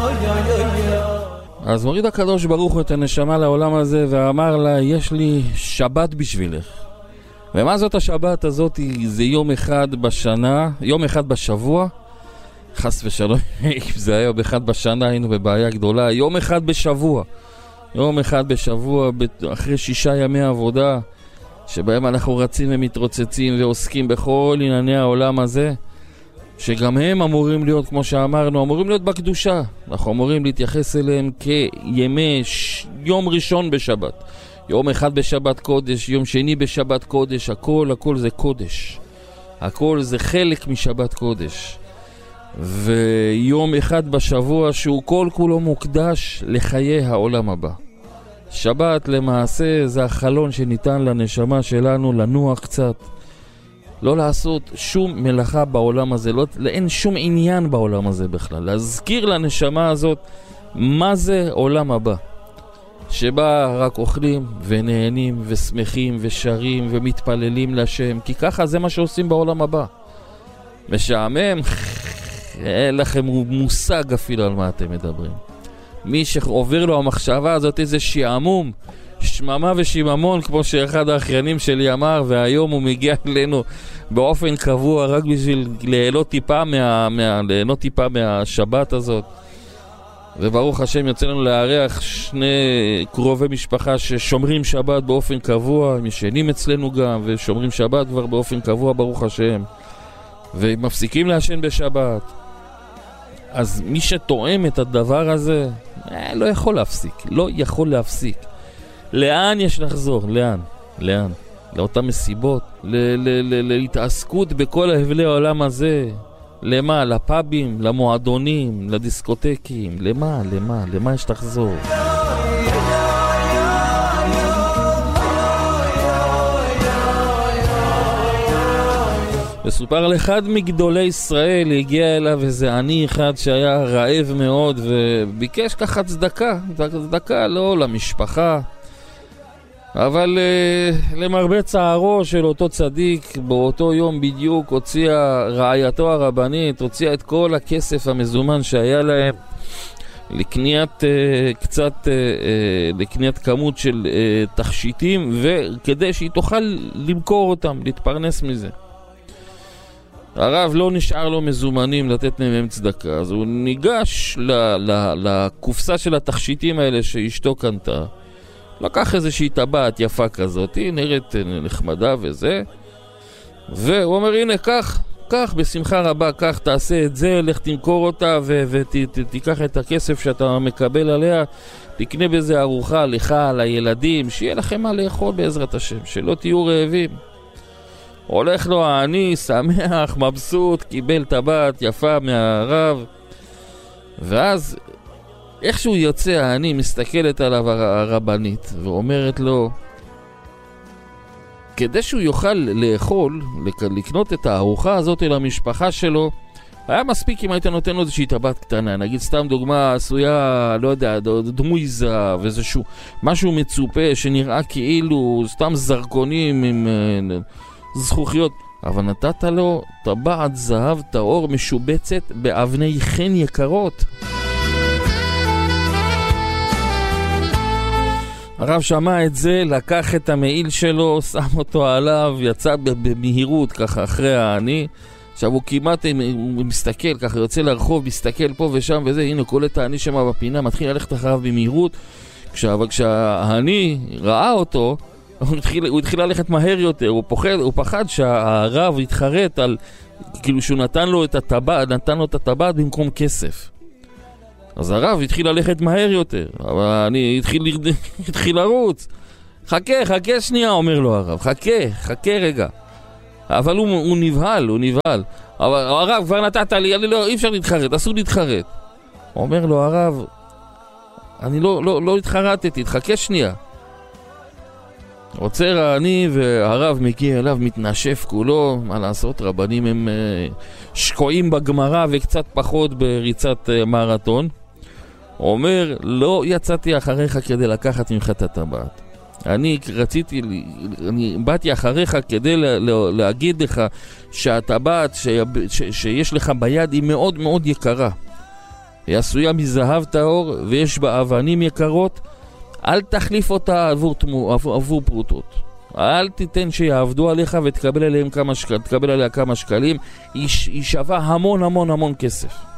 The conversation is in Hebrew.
אז מוריד הקדוש ברוך הוא את הנשמה לעולם הזה ואמר לה, יש לי שבת בשבילך. ומה זאת השבת הזאת? זה יום אחד בשנה, יום אחד בשבוע. חס ושלום, אם זה היה יום אחד בשנה היינו בבעיה גדולה. יום אחד בשבוע, יום אחד בשבוע אחרי 6 ימי עבודה שבהם אנחנו רצים ומתרוצצים ועוסקים בכל ענייני העולם הזה, שגם הם אמורים להיות, כמו שאמרנו, אמורים להיות בקדושה. אנחנו אמורים להתייחס אליהם כימי יום ראשון בשבת, יום אחד בשבת קודש, יום שני בשבת קודש. הכל זה קודש, הכל זה חלק משבת קודש. ויום אחד בשבוע שהוא כל כולו מוקדש לחיי העולם הבא. שבת למעשה זה החלון שניתן לנשמה שלנו לנוח קצת, לא לעשות שום מלאכה בעולם הזה, אין שום עניין בעולם הזה בכלל. להזכיר לנשמה הזאת מה זה עולם הבא, שבה רק אוכלים ונהנים ושמחים ושרים ומתפללים לשם, כי ככה זה מה שעושים בעולם הבא. משעמם, אין לכם מושג אפילו על מה אתם מדברים. מי שעובר לו המחשבה הזאת איזה שעמום, שממה ושיממון, כמו שאחד האחיינים שלי אמר, והיום הוא מגיע אלינו באופן קבוע רק בשביל ליהנות טיפה מהשבת הזאת. וברוך השם יוצא לנו לארח 2 קרובי משפחה ששומרים שבת באופן קבוע, הם ישנים אצלנו גם ושומרים שבת כבר באופן קבוע ברוך השם, ומפסיקים לעשן בשבת. אז מי שתואם את הדבר הזה לא יכול להפסיק. לאן יש לחזור? לאן? לאותם מסיבות, להתעסקות בכל ההבלי העולם הזה. למה? לפאבים, למועדונים, לדיסקוטקים. למה יש לחזור? וסופר על אחד מגדולי ישראל, הגיע אליו איזה עני אחד שהיה רעב מאוד וביקש ככה צדקה לא למשפחה, אבל למרבה צערו של אותו צדיק, באותו יום בדיוק הוציאה רעייתו הרבנית, הוציאה את כל הכסף המזומן שהיה להם לקניית כמות של תכשיטים, וכדי שהיא תוכל למכור אותם, להתפרנס מזה. הרב לא נשאר לו מזומנים לתת מהם צדקה, אז הוא ניגש לקופסה של התכשיטים האלה שאשתו קנתה, לקח איזושהי טבעת יפה כזאת, היא נראית נחמדה וזה, והוא אומר, הנה קח בשמחה רבה, קח, תעשה את זה, לך תמכור אותה ותיקח את הכסף שאתה מקבל עליה, תקנה בזה ארוחה לך, לילדים, שיהיה לכם מה לאכול בעזרת השם, שלא תהיו רעבים. הולך לו העני, שמח, מבסוט, קיבל טבעת יפה מהרב, ואז איכשהו יוצא העני, מסתכלת עליו הרבנית ואומרת לו, כדי שהוא יוכל לאכול, לקנות את הארוחה הזאת למשפחה שלו, היה מספיק אם היית נותן לו איזושהי טבעת קטנה, נגיד סתם דוגמה עשויה, לא יודע, דמוי זהב, איזשהו משהו מצופה שנראה כאילו סתם זרקונים עם זכוכיות, אבל נתת לו טבעת זהב טהור משובצת באבני חן יקרות. הרב שמע את זה, לקח את המעיל שלו, שם אותו עליו, יצא במהירות ככה אחרי העני. עכשיו הוא כמעט מסתכל ככה, יוצא לרחוב, מסתכל פה ושם וזה, הנה קולט העני שמה בפינה, מתחיל ללכת אחריו במהירות. אבל כשהעני ראה אותו, הוא התחיל ללכת מהר יותר, הוא פחד שהרב יתחרט על, כאילו שהוא נתן לו את הטבעת במקום כסף. אז הרב התחיל ללכת מהר יותר, אבל אני התחיל לרוץ. חכה שנייה, אומר לו הרב, חכה רגע. אבל הוא נבהל. אבל הרב, כבר נתת לי, לא, אי אפשר להתחרט, אסור להתחרט. אומר לו הרב, אני לא התחרטתי, חכה שנייה. עוצר העני והרב מגיע אליו, מתנשף כולו. מה לעשות, רבנים הם שקועים בגמרא וקצת פחות בריצת מרתון. הוא אומר, לא יצאתי אחריך כדי לקחת ממך את הטבעת. אני באתי אחריך כדי להגיד לך שהטבעת שיש לך ביד היא מאוד מאוד יקרה. היא עשויה מזהב טהור ויש בה אבנים יקרות. אל תחליף אותה עבור פרוטות. אל תיתן שיעבדו עליך ותקבל עליה כמה שקלים. היא שווה המון המון המון כסף.